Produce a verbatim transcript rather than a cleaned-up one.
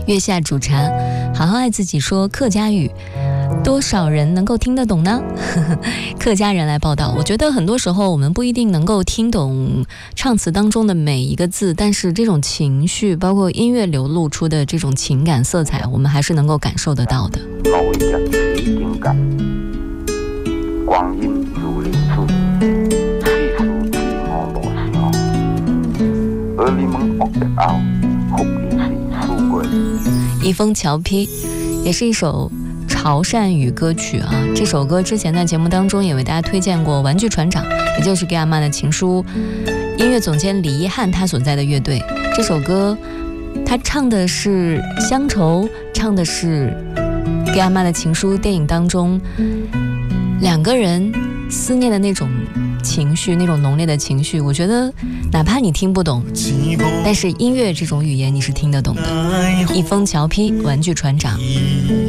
月下煮茶，好好爱自己说客家语，多少人能够听得懂呢？客家人来报道，我觉得很多时候我们不一定能够听懂唱词当中的每一个字，但是这种情绪，包括音乐流露出的这种情感色彩，我们还是能够感受得到的。光阴如流水，世事寂寞无常。而你们学得后，福利是富贵。一封桥批，也是一首潮汕语歌曲啊。这首歌之前在节目当中也为大家推荐过玩具船长，也就是给阿妈的情书音乐总监李一汉他所在的乐队。这首歌他唱的是乡愁，唱的是给阿妈的情书电影当中两个人思念的那种情绪，那种浓烈的情绪，我觉得哪怕你听不懂，但是音乐这种语言你是听得懂的。一封桥批，玩具船长。